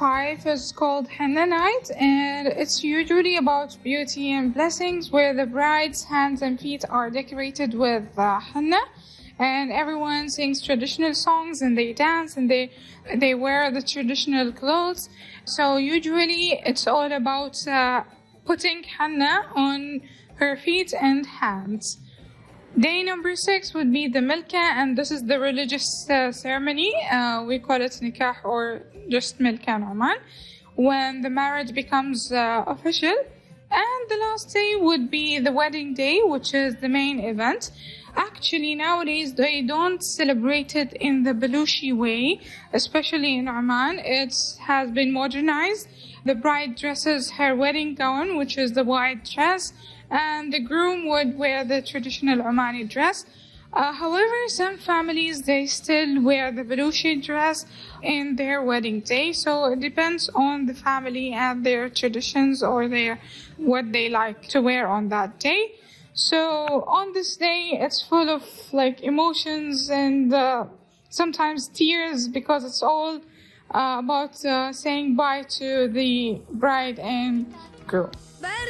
5 is called Henna Night, and it's usually about beauty and blessings, where the bride's hands and feet are decorated with henna, and everyone sings traditional songs and they dance and they wear the traditional clothes. So usually it's all about putting henna on her feet and hands. Day number 6 would be the milka, and this is the religious ceremony. We call it nikah or just milka in Oman, when the marriage becomes official. And the last day would be the wedding day, which is the main event. Actually, nowadays, they don't celebrate it in the Baluchi way, especially in Oman. It has been modernized. The bride dresses her wedding gown, which is the white dress, and the groom would wear the traditional Omani dress. However, some families, they still wear the Baluchi dress in their wedding day. So it depends on the family and their traditions or what they like to wear on that day. So on this day, it's full of emotions and sometimes tears, because it's all about saying bye to the bride and groom.